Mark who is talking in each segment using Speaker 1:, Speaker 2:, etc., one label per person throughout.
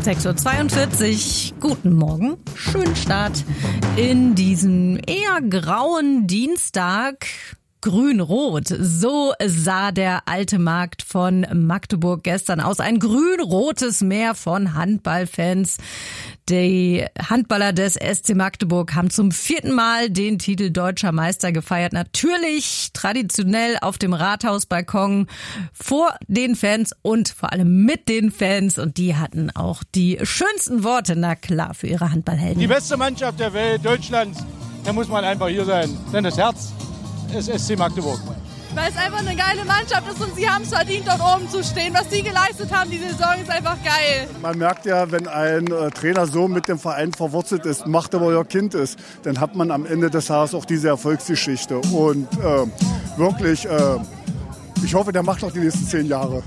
Speaker 1: 6:42 Uhr. Guten Morgen. Schönen Start in diesen eher grauen Dienstag. Grün-Rot, so sah der alte Markt von Magdeburg gestern aus. Ein grün-rotes Meer von Handballfans. Die Handballer des SC Magdeburg haben zum 4. Mal den Titel Deutscher Meister gefeiert. Natürlich traditionell auf dem Rathausbalkon vor den Fans und vor allem mit den Fans. Und die hatten auch die schönsten Worte, na klar, für ihre Handballhelden.
Speaker 2: Die beste Mannschaft der Welt, Deutschlands, da muss man einfach hier sein. Denn das Herz ist SC Magdeburg.
Speaker 3: Weil es einfach eine geile Mannschaft ist und sie haben es verdient, dort oben zu stehen. Was sie geleistet haben, die Saison ist einfach geil.
Speaker 4: Man merkt ja, wenn ein Trainer so mit dem Verein verwurzelt ist, Magdeburger Kind ist, dann hat man am Ende des Tages auch diese Erfolgsgeschichte. Und wirklich, ich hoffe, der macht auch die nächsten 10 Jahre.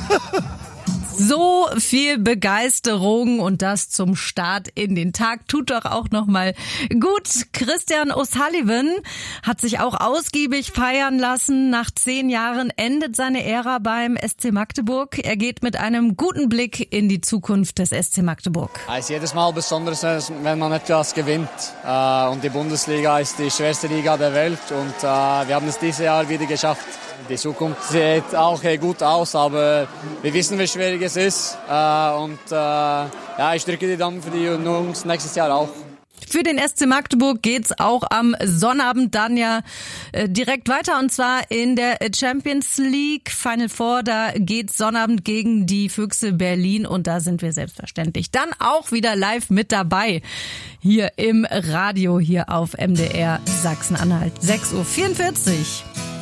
Speaker 1: So viel Begeisterung und das zum Start in den Tag tut doch auch nochmal gut. Christian O'Sullivan hat sich auch ausgiebig feiern lassen. Nach 10 Jahren endet seine Ära beim SC Magdeburg. Er geht mit einem guten Blick in die Zukunft des SC Magdeburg.
Speaker 5: Es ist jedes Mal besonders, wenn man etwas gewinnt. Und die Bundesliga ist die schwerste Liga der Welt und wir haben es dieses Jahr wieder geschafft. Die Zukunft sieht auch gut aus, aber wir wissen, wie schwierig es ist. Ich drücke die Daumen für die Jungs nächstes Jahr auch.
Speaker 1: Für den SC Magdeburg geht's auch am Sonnabend dann ja direkt weiter, und zwar in der Champions League Final Four. Da geht's Sonnabend gegen die Füchse Berlin und da sind wir selbstverständlich dann auch wieder live mit dabei. Hier im Radio, hier auf MDR Sachsen-Anhalt. 6:44 Uhr.